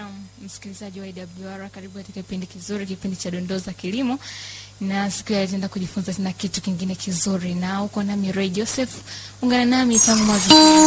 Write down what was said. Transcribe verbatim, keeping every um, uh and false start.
Naam, msikilizaji wa I W R, karibu katika kipindi kizuri, kipindi cha Dondoza Kilimo. Na siku ya tenda kujifunza tena kitu kingine kizuri. Na uko nami Ray Joseph. Ungana nami tangu mwanzo